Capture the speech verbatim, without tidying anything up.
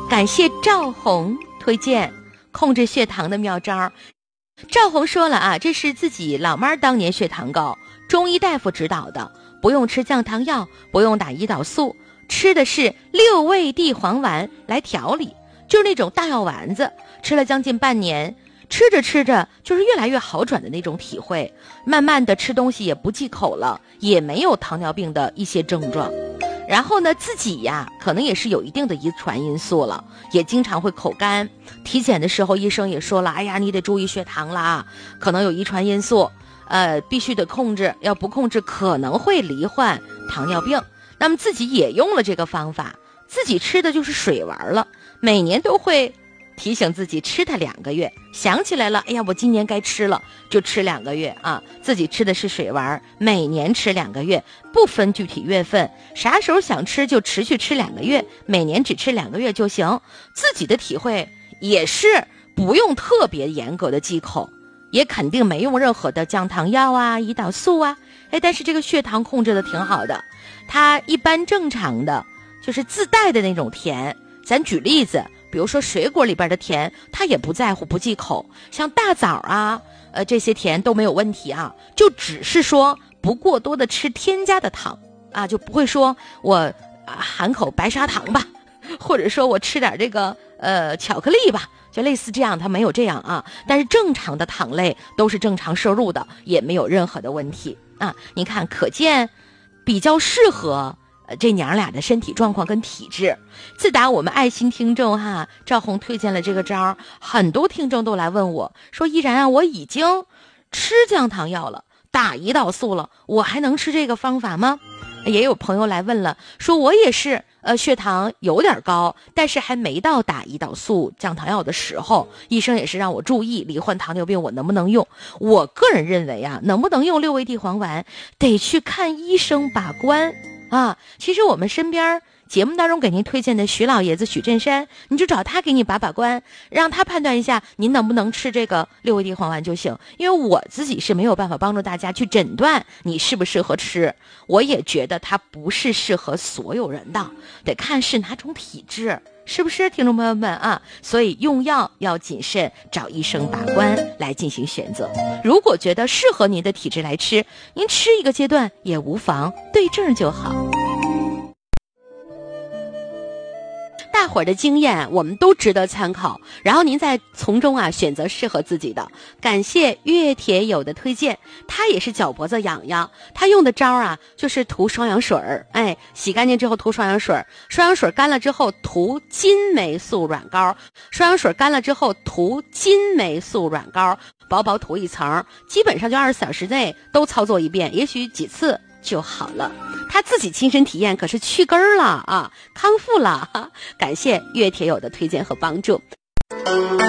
感谢赵红推荐控制血糖的妙招。赵红说了啊，这是自己老妈当年血糖高，中医大夫指导的，不用吃降糖药，不用打胰岛素，吃的是六味地黄丸来调理，就是那种大药丸子，吃了将近半年，吃着吃着就是越来越好转的那种体会，慢慢的吃东西也不忌口了，也没有糖尿病的一些症状。然后呢，自己呀可能也是有一定的遗传因素了，也经常会口干，体检的时候医生也说了，哎呀你得注意血糖啦，可能有遗传因素，呃必须得控制，要不控制可能会罹患糖尿病。那么自己也用了这个方法，自己吃的就是水丸了，每年都会提醒自己吃它两个月，想起来了，哎呀我今年该吃了就吃两个月啊，自己吃的是水丸，每年吃两个月，不分具体月份，啥时候想吃就持续吃两个月，每年只吃两个月就行。自己的体会也是不用特别严格的忌口，也肯定没用任何的降糖药啊胰岛素啊，哎，但是这个血糖控制的挺好的。它一般正常的就是自带的那种甜，咱举例子，比如说水果里边的甜，他也不在乎不忌口，像大枣啊呃这些甜都没有问题啊，就只是说不过多的吃添加的糖啊，就不会说我、啊、含口白砂糖吧，或者说我吃点这个呃巧克力吧，就类似这样，它没有这样啊。但是正常的糖类都是正常摄入的，也没有任何的问题啊。你看，可见比较适合这娘俩的身体状况跟体质。自打我们爱心听众哈赵红推荐了这个招，很多听众都来问我说，依然啊，我已经吃降糖药了，打胰岛素了，我还能吃这个方法吗？也有朋友来问了，说我也是呃血糖有点高，但是还没到打胰岛素降糖药的时候，医生也是让我注意罹患糖尿病我能不能用。我个人认为啊，能不能用六味地黄丸得去看医生把关啊。其实我们身边节目当中给您推荐的徐老爷子许振山，你就找他给你把把关，让他判断一下您能不能吃这个六味地黄丸就行。因为我自己是没有办法帮助大家去诊断你适不适合吃，我也觉得它不是适合所有人的，得看是哪种体质，是不是听众朋友们啊？所以用药要谨慎，找医生把关来进行选择。如果觉得适合您的体质来吃，您吃一个阶段也无妨，对症就好。大伙儿的经验我们都值得参考，然后您再从中啊选择适合自己的。感谢越铁友的推荐，他也是脚脖子痒痒，他用的招啊就是涂双氧水儿，哎，洗干净之后涂双氧水，双氧水干了之后涂金霉素软膏，双氧水干了之后涂金霉素软膏，薄薄涂一层，基本上就二十四小时内都操作一遍，也许几次就好了。他自己亲身体验可是去根儿了啊，康复了。感谢越铁友的推荐和帮助。